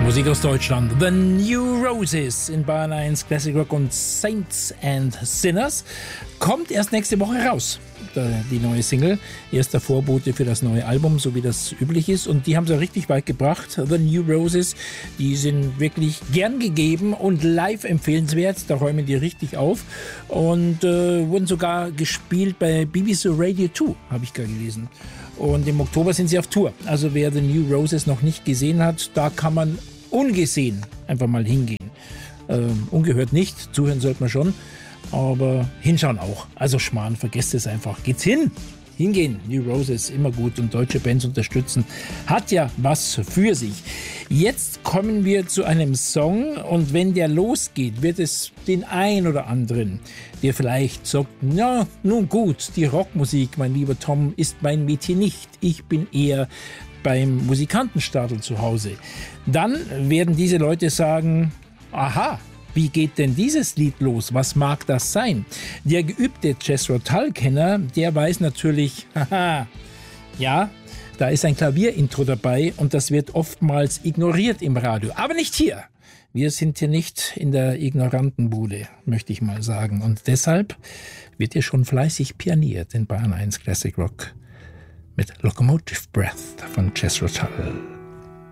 Musik aus Deutschland. The New Roses in Bayern 1 Classic Rock und Saints and Sinners kommt erst nächste Woche raus. Die neue Single, erster Vorbote für das neue Album, so wie das üblich ist. Und die haben sie richtig weit gebracht. The New Roses, die sind wirklich gern gegeben und live empfehlenswert. Da räumen die richtig auf. Und wurden sogar gespielt bei BBC Radio 2, habe ich gerade gelesen. Und im Oktober sind sie auf Tour. Also wer The New Roses noch nicht gesehen hat, da kann man ungesehen einfach mal hingehen. Ungehört nicht, zuhören sollte man schon, aber hinschauen auch. Also Schmarrn, vergesst es einfach. Geht's hin, hingehen. New Roses, immer gut, und deutsche Bands unterstützen. Hat ja was für sich. Jetzt kommen wir zu einem Song, und wenn der losgeht, wird es den ein oder anderen, der vielleicht sagt, na, nun gut, die Rockmusik, mein lieber Tom, ist mein Metier nicht. Ich bin eher beim Musikantenstadel zu Hause. Dann werden diese Leute sagen, aha, wie geht denn dieses Lied los? Was mag das sein? Der geübte Jethro Tull-Kenner, der weiß natürlich, haha, ja, da ist ein Klavierintro dabei und das wird oftmals ignoriert im Radio. Aber nicht hier. Wir sind hier nicht in der Ignorantenbude, möchte ich mal sagen. Und deshalb wird hier schon fleißig pianiert in Bayern 1 Classic Rock mit Locomotive Breath von Jethro Tull.